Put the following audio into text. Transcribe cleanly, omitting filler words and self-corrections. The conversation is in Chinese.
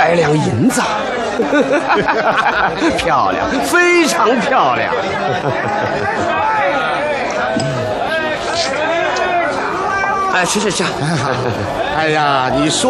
200两银子，漂亮，非常漂亮。哎，吃。哎呀，你说。